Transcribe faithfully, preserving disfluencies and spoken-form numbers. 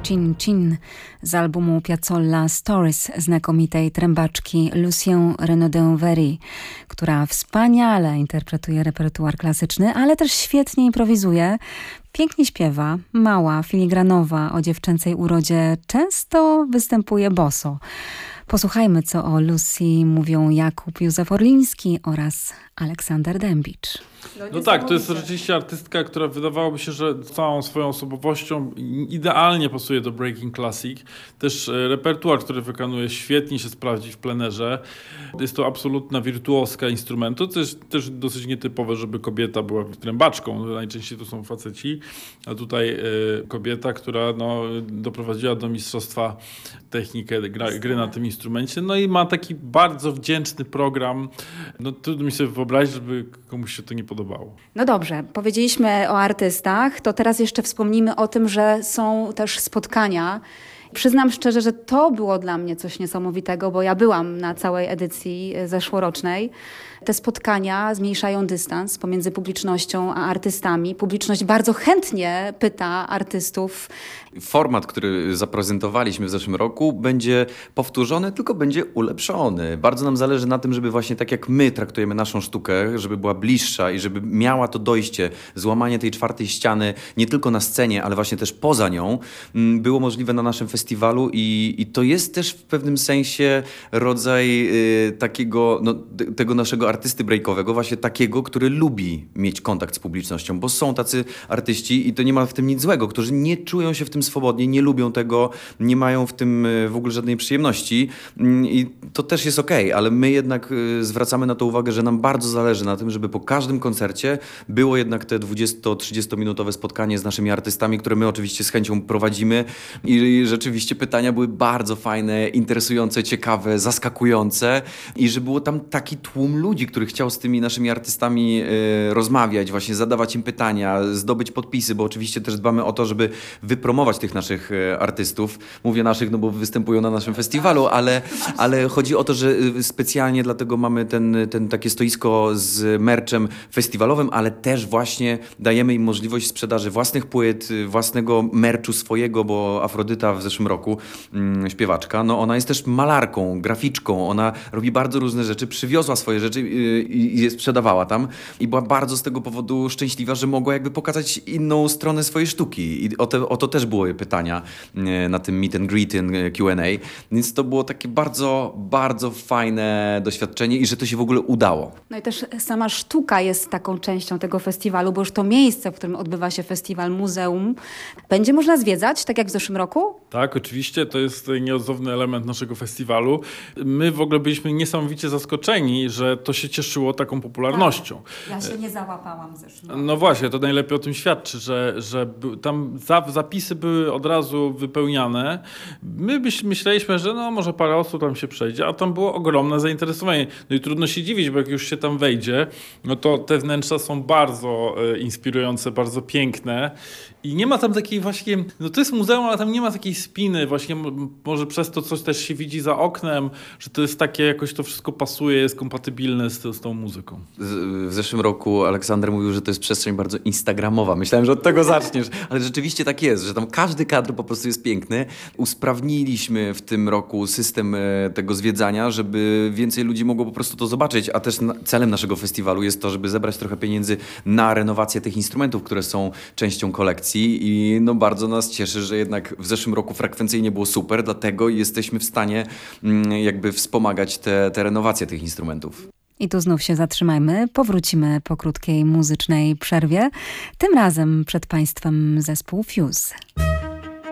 Chin Chin z albumu Piazzolla Stories znakomitej trębaczki Lucien Renaudin-Very, która wspaniale interpretuje repertuar klasyczny, ale też świetnie improwizuje. Pięknie śpiewa, mała, filigranowa, o dziewczęcej urodzie, często występuje boso. Posłuchajmy, co o Lucy mówią Jakub Józef Orliński oraz Aleksander Dębicz. No, no tak, to jest rzeczywiście artystka, która wydawałoby się, że całą swoją osobowością idealnie pasuje do Breaking Classic. Też repertuar, który wykonuje, świetnie się sprawdzi w plenerze. Jest to absolutna wirtuoska instrumentu. To jest też dosyć nietypowe, żeby kobieta była trębaczką. Najczęściej to są faceci, a tutaj y, kobieta, która no, doprowadziła do mistrzostwa technikę gry, gry na tym instrumencie. No i ma taki bardzo wdzięczny program. No trudno mi sobie wyobrazić, żeby komuś się to nie podobało. No dobrze, powiedzieliśmy o artystach, to teraz jeszcze wspomnimy o tym, że są też spotkania. Przyznam szczerze, że to było dla mnie coś niesamowitego, bo ja byłam na całej edycji zeszłorocznej. Te spotkania zmniejszają dystans pomiędzy publicznością a artystami. Publiczność bardzo chętnie pyta artystów. Format, który zaprezentowaliśmy w zeszłym roku, będzie powtórzony, tylko będzie ulepszony. Bardzo nam zależy na tym, żeby właśnie tak jak my traktujemy naszą sztukę, żeby była bliższa i żeby miała to dojście, złamanie tej czwartej ściany nie tylko na scenie, ale właśnie też poza nią, było możliwe na naszym festiwalu i, i to jest też w pewnym sensie rodzaj y, takiego, no, tego naszego artysty breakowego, właśnie takiego, który lubi mieć kontakt z publicznością, bo są tacy artyści i to nie ma w tym nic złego, którzy nie czują się w tym swobodnie, nie lubią tego, nie mają w tym w ogóle żadnej przyjemności i to też jest okej, ale my jednak zwracamy na to uwagę, że nam bardzo zależy na tym, żeby po każdym koncercie było jednak te dwudziesto-trzydziestominutowe spotkanie z naszymi artystami, które my oczywiście z chęcią prowadzimy i rzeczywiście pytania były bardzo fajne, interesujące, ciekawe, zaskakujące i że było tam taki tłum ludzi, który chciał z tymi naszymi artystami y, rozmawiać, właśnie zadawać im pytania, zdobyć podpisy, bo oczywiście też dbamy o to, żeby wypromować tych naszych y, artystów. Mówię naszych, no bo występują na naszym festiwalu, ale, ale chodzi o to, że specjalnie dlatego mamy ten, ten takie stoisko z merczem festiwalowym, ale też właśnie dajemy im możliwość sprzedaży własnych płyt, własnego merczu swojego, bo Afrodyta w zeszłym roku, mm, śpiewaczka, no ona jest też malarką, graficzką, ona robi bardzo różne rzeczy, przywiozła swoje rzeczy i je sprzedawała tam i była bardzo z tego powodu szczęśliwa, że mogła jakby pokazać inną stronę swojej sztuki i o, te, o to też były pytania na tym meet and greet Q and A, więc to było takie bardzo, bardzo fajne doświadczenie i że to się w ogóle udało. No i też sama sztuka jest taką częścią tego festiwalu, bo już to miejsce, w którym odbywa się festiwal, muzeum, będzie można zwiedzać, tak jak w zeszłym roku? Tak, oczywiście, to jest nieodzowny element naszego festiwalu. My w ogóle byliśmy niesamowicie zaskoczeni, że to się cieszyło taką popularnością. Tak. Ja się nie załapałam w zeszłym roku. No właśnie, to najlepiej o tym świadczy, że, że tam zapisy były od razu wypełniane. My byś, myśleliśmy, że no może parę osób tam się przejdzie, a tam było ogromne zainteresowanie. No i trudno się dziwić, bo jak już się tam wejdzie, no to te wnętrza są bardzo e, inspirujące, bardzo piękne. I nie ma tam takiej właśnie, no to jest muzeum, ale tam nie ma takiej spiny, właśnie może przez to coś też się widzi za oknem, że to jest takie, jakoś to wszystko pasuje, jest kompatybilne z, z tą muzyką. Z, w zeszłym roku Aleksander mówił, że to jest przestrzeń bardzo instagramowa. Myślałem, że od tego zaczniesz, ale rzeczywiście tak jest, że tam każdy kadr po prostu jest piękny. Usprawniliśmy w tym roku system tego zwiedzania, żeby więcej ludzi mogło po prostu to zobaczyć, a też celem naszego festiwalu jest to, żeby zebrać trochę pieniędzy na renowację tych instrumentów, które są częścią kolekcji i no bardzo nas cieszy, że jednak w zeszłym roku frekwencyjnie było super, dlatego jesteśmy w stanie jakby wspomagać te, te renowacje tych instrumentów. I tu znów się zatrzymajmy, powrócimy po krótkiej muzycznej przerwie. Tym razem przed Państwem zespół Fuse.